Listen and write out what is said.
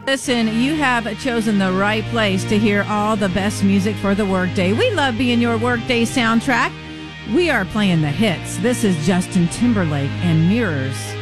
Listen, you have chosen the right place to hear all the best music for the workday. We love being your workday soundtrack. We are playing the hits. This is Justin Timberlake and Mirrors.